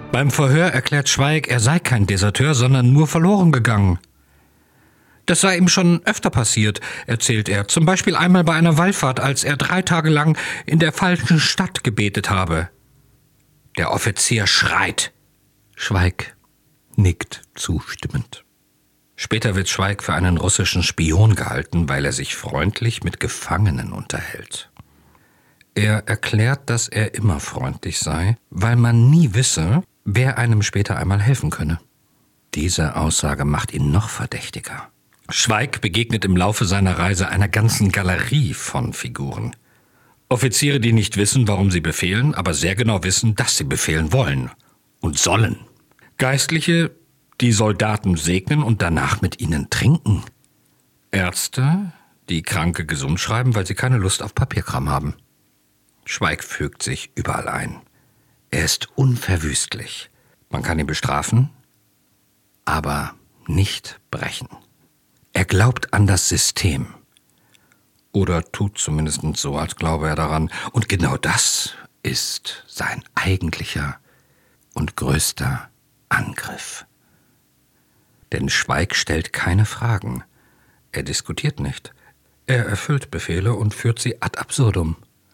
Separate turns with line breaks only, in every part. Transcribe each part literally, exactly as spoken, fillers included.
Beim Verhör erklärt Schweig, er sei kein Deserteur, sondern nur verloren gegangen. Das sei ihm schon öfter passiert, erzählt er, zum Beispiel einmal bei einer Wallfahrt, als er drei Tage lang in der falschen Stadt gebetet habe. Der Offizier schreit. Schweig nickt zustimmend. Später wird Schweig für einen russischen Spion gehalten, weil er sich freundlich mit Gefangenen unterhält. Er erklärt, dass er immer freundlich sei, weil man nie wisse, wer einem später einmal helfen könne. Diese Aussage macht ihn noch verdächtiger. Schweig begegnet im Laufe seiner Reise einer ganzen Galerie von Figuren. Offiziere, die nicht wissen, warum sie befehlen, aber sehr genau wissen, dass sie befehlen wollen und sollen. Geistliche, die Soldaten segnen und danach mit ihnen trinken. Ärzte, die Kranke gesund schreiben, weil sie keine Lust auf Papierkram haben. Schweig fügt sich überall ein. Er ist unverwüstlich. Man kann ihn bestrafen, aber nicht brechen. Er glaubt an das System. Oder tut zumindest so, als glaube er daran. Und genau das ist sein eigentlicher und größter Angriff. Denn Schweig stellt keine Fragen. Er diskutiert nicht. Er erfüllt Befehle und führt sie ad absurdum.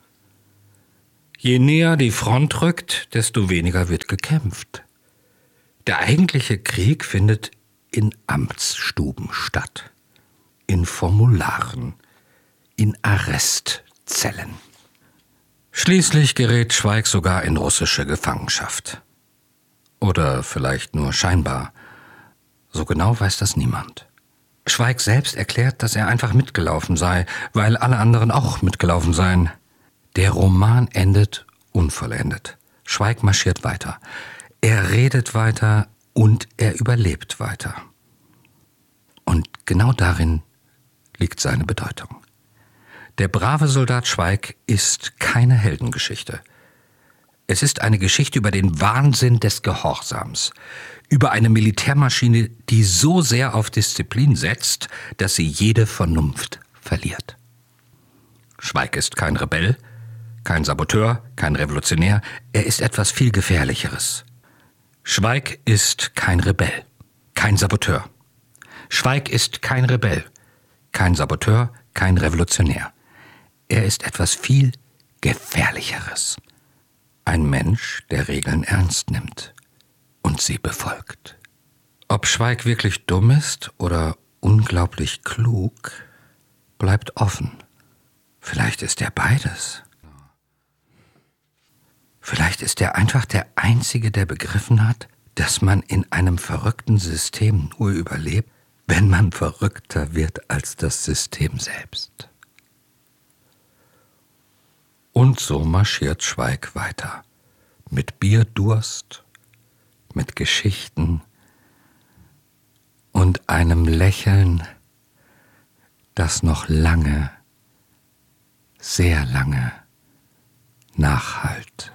Je näher die Front rückt, desto weniger wird gekämpft. Der eigentliche Krieg findet in Amtsstuben statt, in Formularen, in Arrestzellen. Schließlich gerät Schweig sogar in russische Gefangenschaft. Oder vielleicht nur scheinbar. So genau weiß das niemand. Schweig selbst erklärt, dass er einfach mitgelaufen sei, weil alle anderen auch mitgelaufen seien. Der Roman endet unvollendet. Schweig marschiert weiter. Er redet weiter und er überlebt weiter. Und genau darin liegt seine Bedeutung. Der brave Soldat Schweig ist keine Heldengeschichte. Es ist eine Geschichte über den Wahnsinn des Gehorsams, über eine Militärmaschine, die so sehr auf Disziplin setzt, dass sie jede Vernunft verliert. Schweig ist kein Rebell, kein Saboteur, kein Revolutionär, er ist etwas viel Gefährlicheres. Schweig ist kein Rebell, kein Saboteur. Schweig ist kein Rebell, kein Saboteur, kein Revolutionär. Er ist etwas viel Gefährlicheres. Ein Mensch, der Regeln ernst nimmt und sie befolgt. Ob Schweig wirklich dumm ist oder unglaublich klug, bleibt offen. Vielleicht ist er beides. Vielleicht ist er einfach der Einzige, der begriffen hat, dass man in einem verrückten System nur überlebt, wenn man verrückter wird als das System selbst. Und so marschiert Schweig weiter, mit Bierdurst, mit Geschichten und einem Lächeln, das noch lange, sehr lange nachhallt.